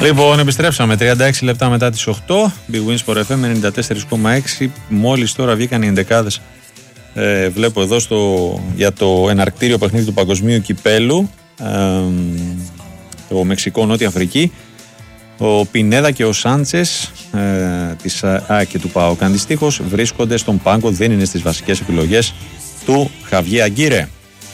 Λοιπόν, επιστρέψαμε 36 λεπτά μετά τις 8. Big Wins for FM 94,6. Μόλις τώρα βγήκαν οι ενδεκάδες. Βλέπω εδώ για το εναρκτήριο παιχνίδι του Παγκοσμίου Κυπέλου. Το Μεξικό, Νότια Αφρική. Ο Πινέδα και ο Σάντσες της ΑΕΚ και του ΠΑΟΚ αντιστοίχως βρίσκονται στον πάγκο, δεν είναι στις βασικές επιλογές του Χαβιέ Αγκίρε.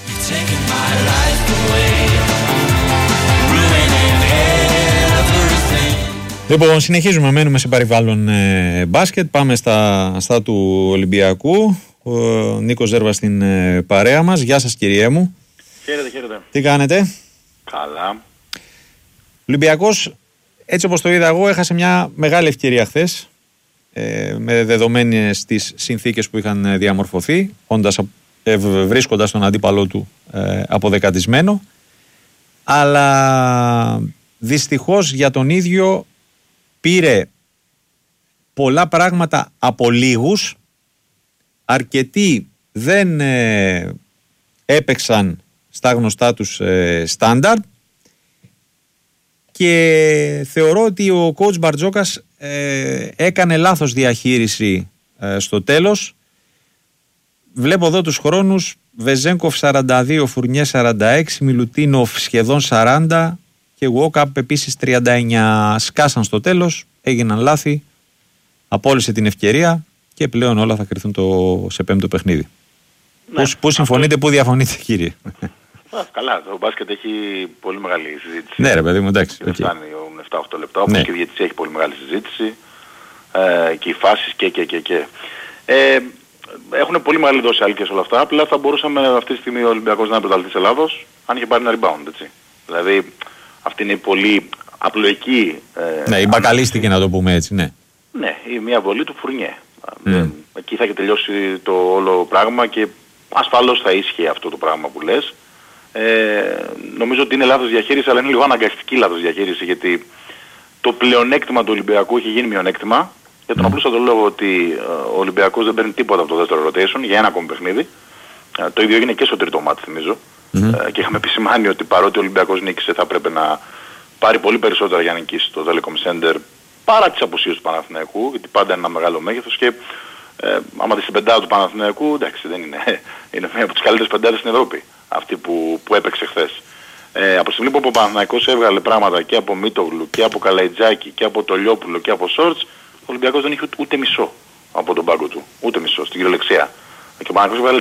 Λοιπόν, συνεχίζουμε, μένουμε σε περιβάλλον μπάσκετ. Πάμε στα του Ολυμπιακού. Ο Νίκος Ζέρβας στην παρέα μας. Γεια σας, κυριέ μου. Χαίρετε. Τι κάνετε? Καλά. Ολυμπιακός, έτσι όπως το είδα εγώ, έχασε μια μεγάλη ευκαιρία χθες, με δεδομένες τις συνθήκες που είχαν διαμορφωθεί, βρίσκοντας τον αντίπαλό του αποδεκατισμένο. Αλλά δυστυχώς για τον ίδιο πήρε πολλά πράγματα από λίγους, αρκετοί δεν έπαιξαν στα γνωστά τους στάνταρ και θεωρώ ότι ο coach Μπαρτζόκας έκανε λάθος διαχείριση στο τέλος. Βλέπω εδώ τους χρόνους: Βεζένκοφ 42, Φουρνιέ 46, Μιλουτίνοφ σχεδόν 40 και Γουόκαπ επίσης 39. Σκάσαν στο τέλος, έγιναν λάθη, απόλυσε την ευκαιρία και πλέον όλα θα κρυθούν σε πέμπτο παιχνίδι. Ναι, πού συμφωνείτε, πού διαφωνείτε, κύριε? Καλά, το μπάσκετ έχει πολύ μεγάλη συζήτηση. Ναι, ρε παιδί μου, εντάξει. Δεν φτάνει 7-8 λεπτά, όπως και η διαιτησία έχει πολύ μεγάλη συζήτηση. Και οι φάσεις και. Έχουν πολύ μεγάλη δόση αλήθειας όλα αυτά. Απλά θα μπορούσαμε αυτή τη στιγμή ο Ολυμπιακός να είναι πρωταθλητής Ελλάδος, αν είχε πάρει ένα rebound, έτσι. Δηλαδή, αυτή είναι η πολύ απλοϊκή. Ναι, η μπακαλίστικη, να το πούμε έτσι, ναι. Ναι, η μία βολή του Φουρνιέ. Εκεί θα έχει τελειώσει το όλο πράγμα και ασφαλώς θα ίσχυε αυτό το πράγμα που λες. Νομίζω ότι είναι λάθος διαχείριση, αλλά είναι λίγο αναγκαστική λάθος διαχείριση, γιατί το πλεονέκτημα του Ολυμπιακού έχει γίνει μειονέκτημα, για τον απλούστατο λόγο ότι ο Ολυμπιακός δεν παίρνει τίποτα από το δεύτερο rotation για ένα ακόμη παιχνίδι. Το ίδιο έγινε και στο τρίτο μάτι, θυμίζω. Και είχαμε επισημάνει ότι παρότι ο Ολυμπιακός νίκησε, θα πρέπει να πάρει πολύ περισσότερα για να νικήσει το Telecom Center παρά τις απουσίες του Παναθηναϊκού, γιατί πάντα είναι ένα μεγάλο μέγεθος και άμα δεις την πεντάδα του Παναθηναϊκού, εντάξει, δεν είναι. Είναι μία από τις καλύτερες πεντάδες στην Ευρώπη, αυτή που έπαιξε χθες. Από τη στιγμή που ο Παναθηναϊκός έβγαλε πράγματα και από Μίτογλου και από Καλαϊτζάκη και από Τολιόπουλο και από Σόρτς, ο Ολυμπιακός δεν είχε ούτε μισό από τον πάγκο του. Ούτε μισό, στην κυριολεξία. Και ο Παναθηναϊκός έβγαλε